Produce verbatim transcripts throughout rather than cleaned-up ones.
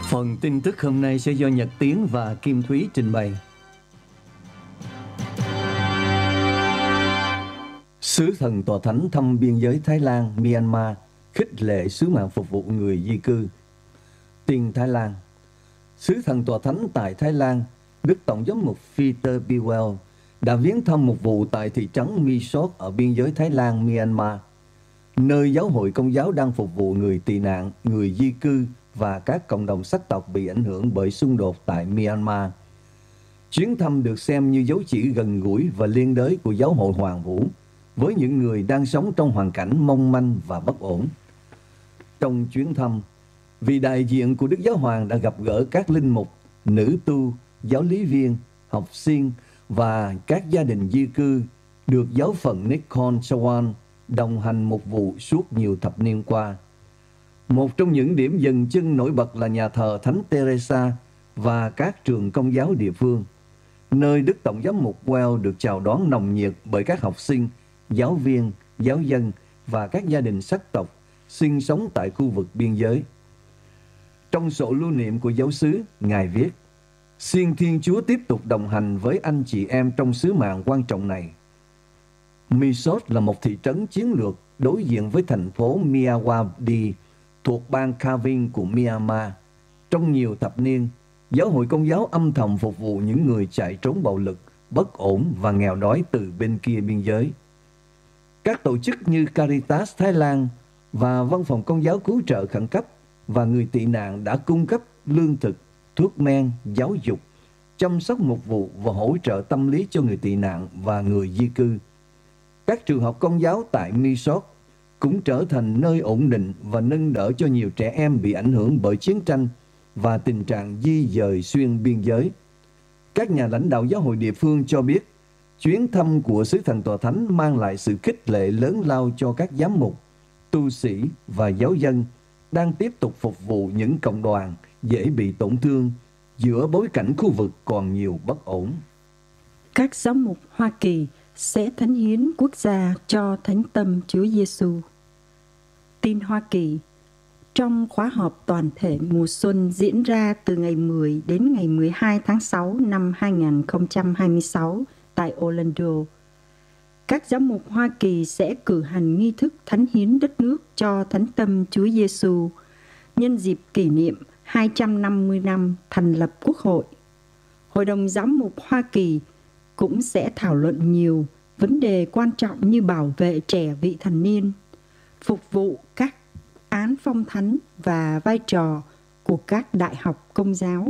Phần tin tức hôm nay sẽ do Nhật Tiến và Kim Thúy trình bày. Sứ thần tòa thánh thăm biên giới Thái Lan, Myanmar, khích lệ sứ mạng phục vụ người di cư. Tin Thái Lan. Sứ thần tòa thánh tại Thái Lan, Đức Tổng giám mục Peter Bewell đã viếng thăm một vụ tại thị trấn Misot ở biên giới Thái Lan, Myanmar, nơi giáo hội Công giáo đang phục vụ người tị nạn, người di cư và các cộng đồng sắc tộc bị ảnh hưởng bởi xung đột tại Myanmar. Chuyến thăm được xem như dấu chỉ gần gũi và liên đới của giáo hội Hoàng Vũ với những người đang sống trong hoàn cảnh mong manh và bất ổn. Trong chuyến thăm, vị đại diện của Đức Giáo Hoàng đã gặp gỡ các linh mục, nữ tu, giáo lý viên, học sinh và các gia đình di cư được giáo phận Nakhon Sawan đồng hành mục vụ suốt nhiều thập niên qua. Một trong những điểm dừng chân nổi bật là nhà thờ Thánh Teresa và các trường công giáo địa phương, nơi Đức Tổng giám mục Well được chào đón nồng nhiệt bởi các học sinh, giáo viên, giáo dân và các gia đình sắc tộc sinh sống tại khu vực biên giới. Trong sổ lưu niệm của giáo xứ, Ngài viết: "Xin Thiên Chúa tiếp tục đồng hành với anh chị em trong sứ mạng quan trọng này." Misot là một thị trấn chiến lược đối diện với thành phố Myawaddy thuộc bang Kavin của Myanmar. Trong nhiều thập niên, giáo hội Công giáo âm thầm phục vụ những người chạy trốn bạo lực, bất ổn và nghèo đói từ bên kia biên giới. Các tổ chức như Caritas Thái Lan và Văn phòng Công giáo cứu trợ khẩn cấp và người tị nạn đã cung cấp lương thực, thuốc men, giáo dục, chăm sóc mục vụ và hỗ trợ tâm lý cho người tị nạn và người di cư. Các trường học Công giáo tại Misot cũng trở thành nơi ổn định và nâng đỡ cho nhiều trẻ em bị ảnh hưởng bởi chiến tranh và tình trạng di dời xuyên biên giới. Các nhà lãnh đạo giáo hội địa phương cho biết, chuyến thăm của sứ thần tòa thánh mang lại sự khích lệ lớn lao cho các giám mục, tu sĩ và giáo dân đang tiếp tục phục vụ những cộng đoàn dễ bị tổn thương giữa bối cảnh khu vực còn nhiều bất ổn. Các giám mục Hoa Kỳ sẽ thánh hiến quốc gia cho Thánh Tâm Chúa Giêsu. Tin Hoa Kỳ. Trong khóa họp toàn thể mùa xuân diễn ra từ ngày mười đến ngày mười hai tháng sáu năm hai nghìn không trăm hai mươi sáu tại Orlando, các giám mục Hoa Kỳ sẽ cử hành nghi thức thánh hiến đất nước cho Thánh Tâm Chúa Giêsu nhân dịp kỷ niệm hai trăm năm mươi năm thành lập Quốc hội. Hội đồng giám mục Hoa Kỳ cũng sẽ thảo luận nhiều vấn đề quan trọng như bảo vệ trẻ vị thành niên, phục vụ các án phong thánh và vai trò của các đại học Công giáo.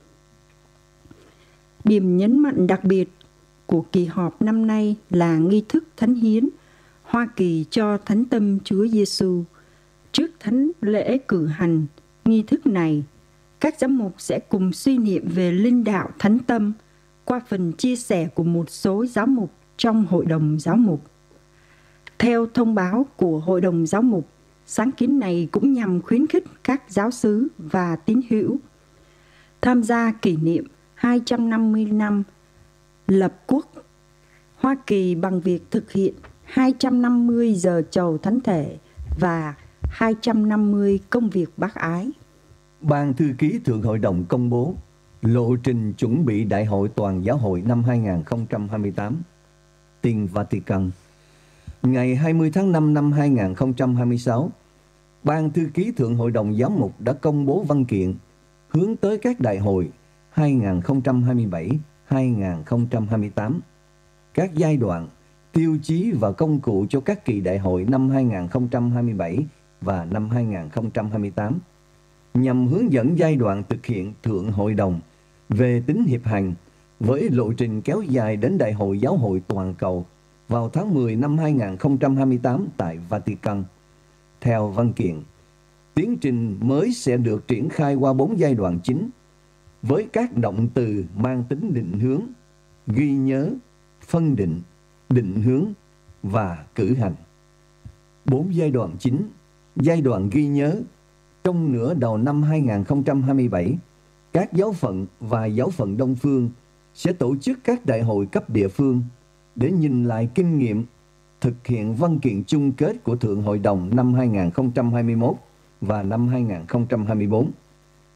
Điểm nhấn mạnh đặc biệt của kỳ họp năm nay là nghi thức thánh hiến Hoa Kỳ cho Thánh Tâm Chúa Giêsu. Trước thánh lễ cử hành nghi thức này, các giám mục sẽ cùng suy niệm về linh đạo Thánh Tâm qua phần chia sẻ của một số giáo mục trong Hội đồng Giáo mục. Theo thông báo của Hội đồng Giáo mục, sáng kiến này cũng nhằm khuyến khích các giáo xứ và tín hữu tham gia kỷ niệm hai trăm năm mươi năm lập quốc Hoa Kỳ bằng việc thực hiện hai trăm năm mươi giờ chầu thánh thể và hai trăm năm mươi công việc bác ái. Ban thư ký Thượng Hội đồng công bố lộ trình chuẩn bị Đại hội Toàn giáo hội năm hai nghìn không trăm hai mươi tám. Tin Vatican. Ngày hai mươi tháng năm năm hai nghìn không trăm hai mươi sáu, Ban thư ký Thượng Hội đồng Giám mục đã công bố văn kiện hướng tới các đại hội hai nghìn không trăm hai mươi bảy đến hai nghìn không trăm hai mươi tám, các giai đoạn, tiêu chí và công cụ cho các kỳ đại hội năm hai nghìn không trăm hai mươi bảy và năm hai nghìn không trăm hai mươi tám, nhằm hướng dẫn giai đoạn thực hiện Thượng Hội đồng về tính hiệp hành với lộ trình kéo dài đến Đại hội Giáo hội Toàn cầu vào tháng mười năm hai nghìn không trăm hai mươi tám tại Vatican. Theo văn kiện, tiến trình mới sẽ được triển khai qua bốn giai đoạn chính, với các động từ mang tính định hướng, ghi nhớ, phân định, định hướng và cử hành. Bốn giai đoạn chính. Giai đoạn ghi nhớ. Trong nửa đầu năm hai nghìn không trăm hai mươi bảy, các giáo phận và giáo phận Đông Phương sẽ tổ chức các đại hội cấp địa phương để nhìn lại kinh nghiệm thực hiện văn kiện chung kết của Thượng Hội đồng năm hai nghìn không trăm hai mươi mốt và năm hai nghìn không trăm hai mươi bốn.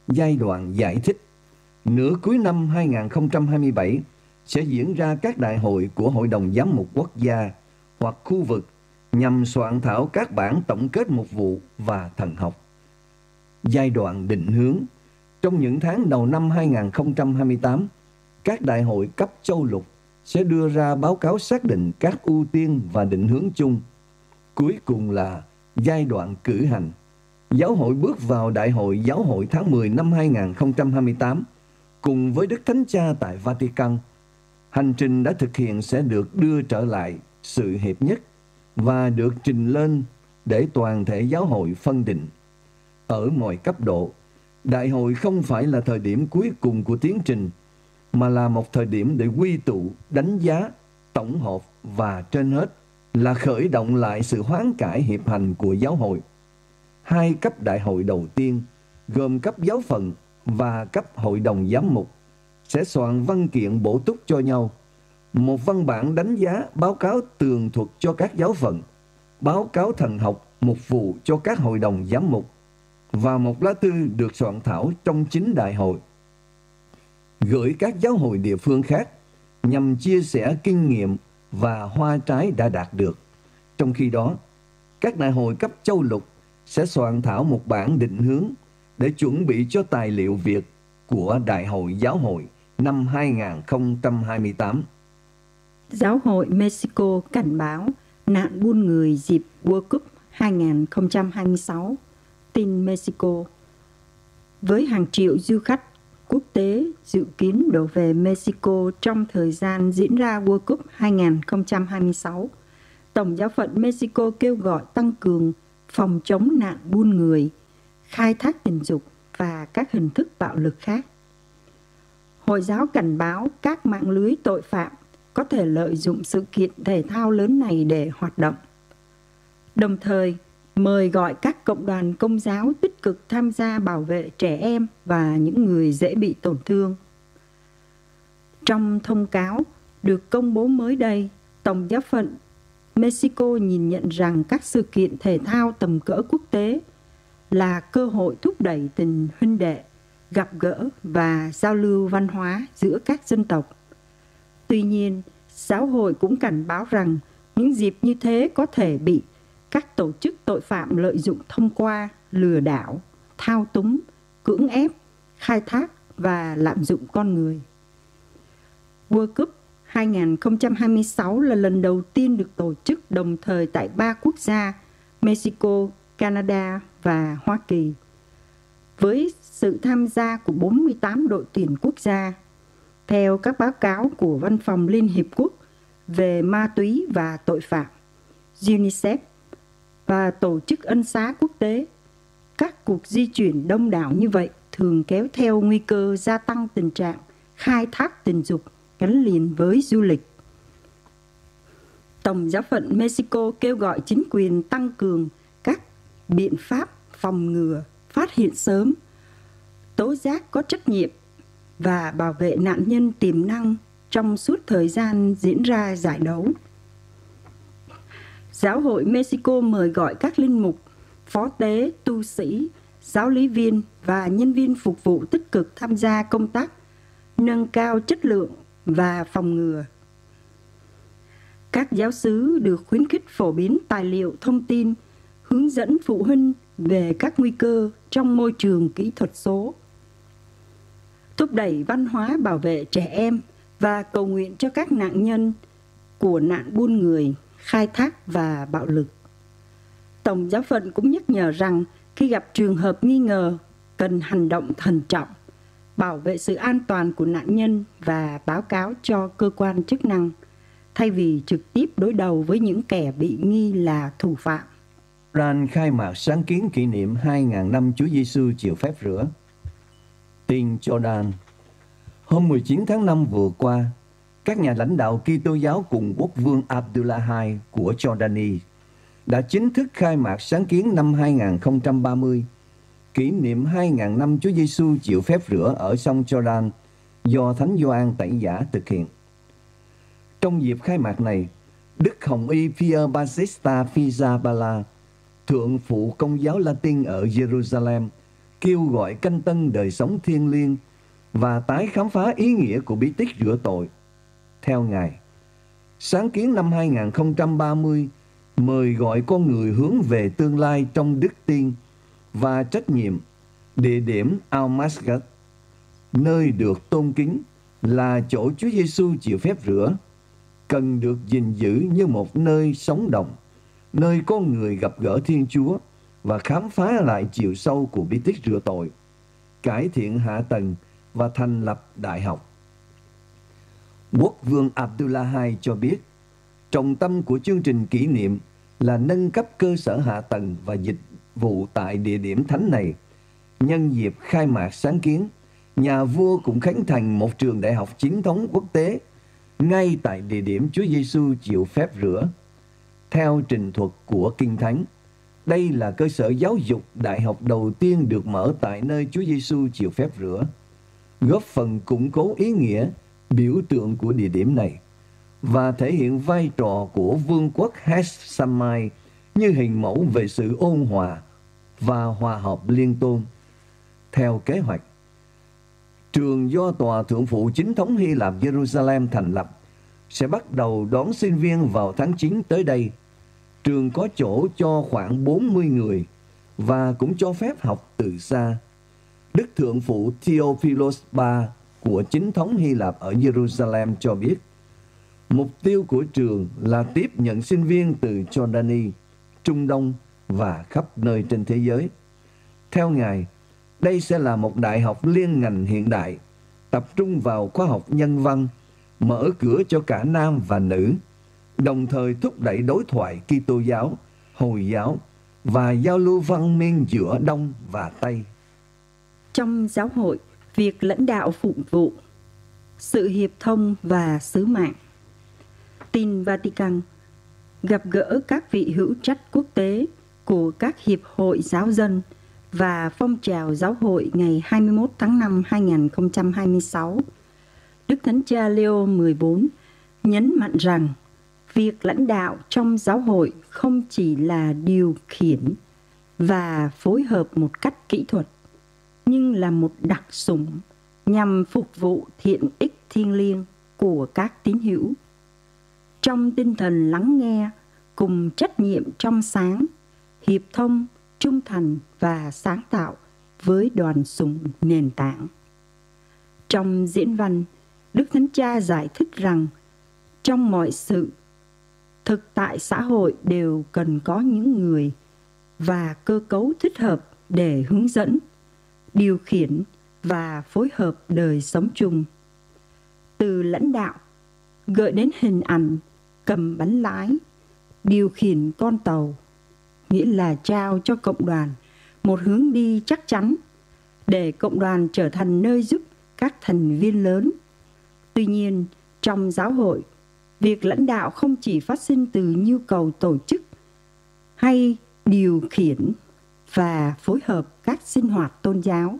giai đoạn giải thích. Nửa cuối năm hai nghìn không trăm hai mươi bảy sẽ diễn ra các đại hội của Hội đồng Giám mục Quốc gia hoặc khu vực nhằm soạn thảo các bản tổng kết mục vụ và thần học. Giai đoạn định hướng. Trong những tháng đầu năm hai nghìn không trăm hai mươi tám, các đại hội cấp châu lục sẽ đưa ra báo cáo xác định các ưu tiên và định hướng chung. Cuối cùng là giai đoạn cử hành. Giáo hội bước vào Đại hội Giáo hội tháng mười năm hai nghìn không trăm hai mươi tám cùng với Đức Thánh Cha tại Vatican. Hành trình đã thực hiện sẽ được đưa trở lại sự hiệp nhất và được trình lên để toàn thể giáo hội phân định. Ở mọi cấp độ, đại hội không phải là thời điểm cuối cùng của tiến trình, mà là một thời điểm để quy tụ, đánh giá, tổng hợp và trên hết là khởi động lại sự hoán cải hiệp hành của giáo hội. Hai cấp đại hội đầu tiên, gồm cấp giáo phận và cấp hội đồng giám mục, sẽ soạn văn kiện bổ túc cho nhau. Một văn bản đánh giá báo cáo tường thuật cho các giáo phận, báo cáo thần học mục vụ cho các hội đồng giám mục, và một lá thư được soạn thảo trong chính đại hội, gửi các giáo hội địa phương khác nhằm chia sẻ kinh nghiệm và hoa trái đã đạt được. Trong khi đó, các đại hội cấp châu lục sẽ soạn thảo một bản định hướng để chuẩn bị cho tài liệu việc của Đại hội Giáo hội năm hai nghìn không trăm hai mươi tám. Giáo hội Mexico cảnh báo nạn buôn người dịp World Cup hai nghìn không trăm hai mươi sáu. Tin Mexico. Với hàng triệu du khách quốc tế dự kiến đổ về Mexico trong thời gian diễn ra World Cup hai nghìn không trăm hai mươi sáu, Tổng giáo phận Mexico kêu gọi tăng cường phòng chống nạn buôn người, khai thác tình dục và các hình thức bạo lực khác. Hội giáo cảnh báo các mạng lưới tội phạm có thể lợi dụng sự kiện thể thao lớn này để hoạt động. Đồng thời, mời gọi các cộng đoàn Công giáo tích cực tham gia bảo vệ trẻ em và những người dễ bị tổn thương. Trong thông cáo được công bố mới đây, Tổng giáo phận Mexico nhìn nhận rằng các sự kiện thể thao tầm cỡ quốc tế là cơ hội thúc đẩy tình huynh đệ, gặp gỡ và giao lưu văn hóa giữa các dân tộc. Tuy nhiên, giáo hội cũng cảnh báo rằng những dịp như thế có thể bị các tổ chức tội phạm lợi dụng thông qua lừa đảo, thao túng, cưỡng ép, khai thác và lạm dụng con người. World Cup hai nghìn không trăm hai mươi sáu là lần đầu tiên được tổ chức đồng thời tại ba quốc gia Mexico, Canada và Hoa Kỳ, với sự tham gia của bốn mươi tám đội tuyển quốc gia. Theo các báo cáo của Văn phòng Liên Hiệp Quốc về ma túy và tội phạm, UNICEF và Tổ chức Ân xá Quốc tế, các cuộc di chuyển đông đảo như vậy thường kéo theo nguy cơ gia tăng tình trạng khai thác tình dục gắn liền với du lịch. Tổng giáo phận Mexico kêu gọi chính quyền tăng cường các biện pháp phòng ngừa, phát hiện sớm, tố giác có trách nhiệm và bảo vệ nạn nhân tiềm năng trong suốt thời gian diễn ra giải đấu. Giáo hội Mexico mời gọi các linh mục, phó tế, tu sĩ, giáo lý viên và nhân viên phục vụ tích cực tham gia công tác nâng cao chất lượng và phòng ngừa. Các giáo xứ được khuyến khích phổ biến tài liệu thông tin, hướng dẫn phụ huynh về các nguy cơ trong môi trường kỹ thuật số, thúc đẩy văn hóa bảo vệ trẻ em và cầu nguyện cho các nạn nhân của nạn buôn người, khai thác và bạo lực. Tổng giáo phận cũng nhắc nhở rằng khi gặp trường hợp nghi ngờ, cần hành động thận trọng, bảo vệ sự an toàn của nạn nhân và báo cáo cho cơ quan chức năng, thay vì trực tiếp đối đầu với những kẻ bị nghi là thủ phạm. Ran khai mạc sáng kiến kỷ niệm hai nghìn năm Chúa Giêsu chịu phép rửa. Tin Jordan. Hôm mười chín tháng năm vừa qua, các nhà lãnh đạo Kitô giáo cùng quốc vương Abdullah hai của Jordani đã chính thức khai mạc sáng kiến năm hai nghìn không trăm ba mươi, kỷ niệm hai nghìn năm Chúa Giêsu chịu phép rửa ở sông Jordan do Thánh Gioan Tẩy Giả thực hiện. Trong dịp khai mạc này, Đức Hồng Y Pier Battista Pizzaballa, thượng phụ Công giáo Latin ở Jerusalem, kêu gọi canh tân đời sống thiêng liêng và tái khám phá ý nghĩa của bí tích rửa tội. Theo Ngài, sáng kiến năm hai nghìn không trăm ba mươi mời gọi con người hướng về tương lai trong đức tin và trách nhiệm. Địa điểm Al-Maskat, nơi được tôn kính, là chỗ Chúa Giêsu chịu phép rửa, cần được gìn giữ như một nơi sống động, nơi con người gặp gỡ Thiên Chúa và khám phá lại chiều sâu của bí tích rửa tội, cải thiện hạ tầng và thành lập đại học. Quốc vương Abdullah hai cho biết, trọng tâm của chương trình kỷ niệm là nâng cấp cơ sở hạ tầng và dịch vụ tại địa điểm thánh này. Nhân dịp khai mạc sáng kiến, nhà vua cũng khánh thành một trường đại học chính thống quốc tế ngay tại địa điểm Chúa Giêsu chịu phép rửa. Theo trình thuật của Kinh Thánh, đây là cơ sở giáo dục đại học đầu tiên được mở tại nơi Chúa Giêsu chịu phép rửa, góp phần củng cố ý nghĩa biểu tượng của địa điểm này và thể hiện vai trò của vương quốc Hashemite như hình mẫu về sự ôn hòa và hòa hợp liên tôn. Theo kế hoạch, trường do Tòa Thượng phụ Chính thống Hy Lạp Jerusalem thành lập sẽ bắt đầu đón sinh viên vào tháng chín tới đây. Trường có chỗ cho khoảng bốn mươi người và cũng cho phép học từ xa. Đức Thượng phụ Theophilos đệ nhị của Chính thống Hy Lạp ở Jerusalem cho biết, mục tiêu của trường là tiếp nhận sinh viên từ Jordani, Trung Đông và khắp nơi trên thế giới. Theo Ngài, đây sẽ là một đại học liên ngành hiện đại, tập trung vào khoa học nhân văn, mở cửa cho cả nam và nữ, đồng thời thúc đẩy đối thoại Kitô giáo, Hồi giáo và giao lưu văn minh giữa Đông và Tây. Trong giáo hội, việc lãnh đạo phụng vụ, sự hiệp thông và sứ mạng. Tin Vatican gặp gỡ các vị hữu trách quốc tế của các hiệp hội giáo dân và phong trào giáo hội ngày hai mươi mốt tháng năm năm hai nghìn không trăm hai mươi sáu. Đức Thánh Cha Leo mười bốn nhấn mạnh rằng việc lãnh đạo trong giáo hội không chỉ là điều khiển và phối hợp một cách kỹ thuật, nhưng là một đặc sủng nhằm phục vụ thiện ích thiêng liêng của các tín hữu. Trong tinh thần lắng nghe cùng trách nhiệm trong sáng, hiệp thông, trung thành và sáng tạo với đoàn sủng nền tảng. Trong diễn văn, Đức Thánh Cha giải thích rằng trong mọi sự, thực tại xã hội đều cần có những người và cơ cấu thích hợp để hướng dẫn, điều khiển và phối hợp đời sống chung. Từ lãnh đạo, gợi đến hình ảnh cầm bánh lái, điều khiển con tàu, nghĩa là trao cho cộng đoàn một hướng đi chắc chắn để cộng đoàn trở thành nơi giúp các thành viên lớn. Tuy nhiên, trong giáo hội, việc lãnh đạo không chỉ phát sinh từ nhu cầu tổ chức hay điều khiển và phối hợp các sinh hoạt tôn giáo.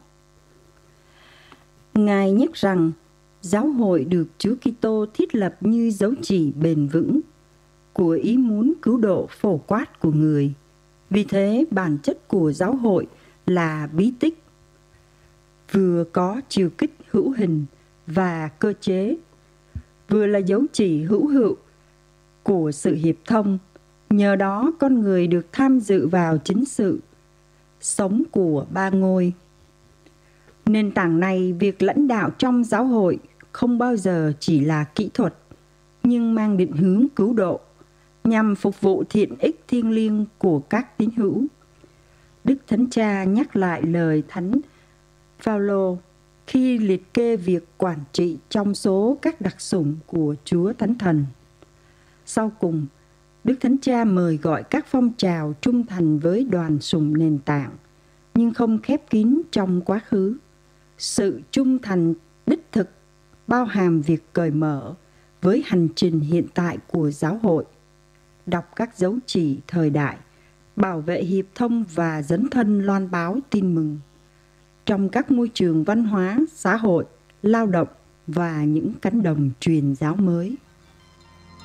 Ngài nhắc rằng giáo hội được Chúa Kitô thiết lập như dấu chỉ bền vững của ý muốn cứu độ phổ quát của người. Vì thế, bản chất của giáo hội là bí tích, vừa có chiều kích hữu hình và cơ chế, vừa là dấu chỉ hữu hiệu của sự hiệp thông. Nhờ đó, con người được tham dự vào chính sự sống của ba ngôi. Nền tảng này, việc lãnh đạo trong giáo hội không bao giờ chỉ là kỹ thuật, nhưng mang định hướng cứu độ, nhằm phục vụ thiện ích thiêng liêng của các tín hữu. Đức Thánh Cha nhắc lại lời Thánh Phaolô khi liệt kê việc quản trị trong số các đặc sủng của Chúa Thánh Thần. Sau cùng, Đức Thánh Cha mời gọi các phong trào trung thành với đoàn sủng nền tảng, nhưng không khép kín trong quá khứ. Sự trung thành đích thực bao hàm việc cởi mở với hành trình hiện tại của giáo hội, đọc các dấu chỉ thời đại, bảo vệ hiệp thông và dấn thân loan báo tin mừng trong các môi trường văn hóa, xã hội, lao động và những cánh đồng truyền giáo mới.